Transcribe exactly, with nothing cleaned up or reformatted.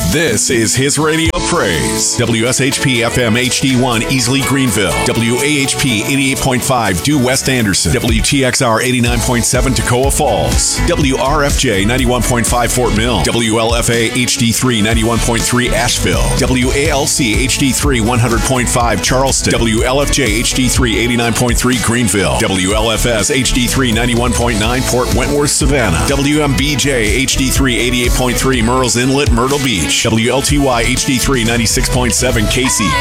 This is his radio praise. W S H P F M H D one Easley Greenville. W A H P eighty-eight point five Due West Anderson. W T X R eighty-nine point seven Toccoa Falls. W R F J ninety-one point five Fort Mill. W L F A H D three ninety-one point three Asheville. W A L C H D three one hundred point five Charleston. W L F J H D three eighty-nine point three Greenville. W L F S H D three ninety-one point nine Port Wentworth Savannah. W M B J H D three eighty-eight point three Murrells Inlet Myrtle Beach. W L T Y H D three ninety-six point seven Casey.